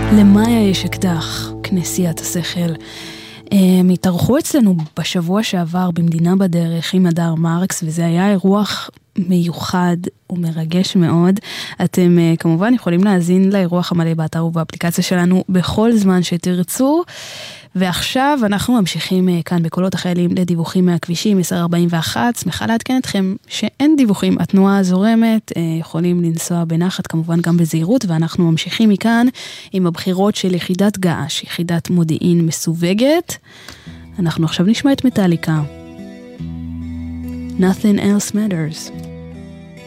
למאיה יש אקדח, כנסיית השכל. הם התארחו אצלנו בשבוע שעבר במדינה בדרך עם הדר מרקס, וזה היה אירוח מיוחד ומרגש מאוד. אתם כמובן יכולים להזין לאירוח המלא באתר ובאפליקציה שלנו בכל זמן שתרצו. ועכשיו אנחנו ממשיכים כאן בקולות החיילים לדיווחים מהכבישים, 1041. שמחה לעדכן אתכם שאין דיווחים, התנועה זורמת, יכולים לנסוע בנחת, כמובן גם בזהירות, ואנחנו ממשיכים מכאן עם הבחירות של יחידת געש, יחידת מודיעין מסווגת. אנחנו עכשיו נשמע את מטאליקה. Nothing else matters.